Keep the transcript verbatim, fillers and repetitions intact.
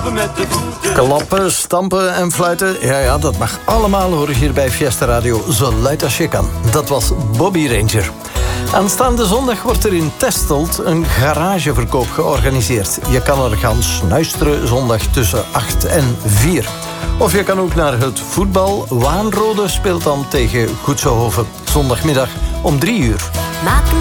stappen met de voeten. Klappen, stampen en fluiten, ja, ja, dat mag allemaal horen hier bij Fiesta Radio, zo luid als je kan. Dat was Bobby Ranger. Aanstaande zondag wordt er in Testelt een garageverkoop georganiseerd. Je kan er gaan snuisteren zondag tussen acht en vier. Of je kan ook naar het voetbal. Waanrode speelt dan tegen Goedsehoven. Zondagmiddag om drie uur.